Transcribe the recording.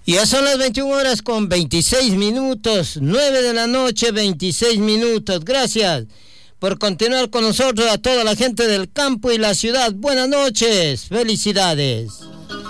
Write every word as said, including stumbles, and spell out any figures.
Ya son las veintiuna horas con veintiséis minutos, nueve de la noche, veintiséis minutos. Gracias por continuar con nosotros, a toda la gente del campo y la ciudad. Buenas noches, felicidades.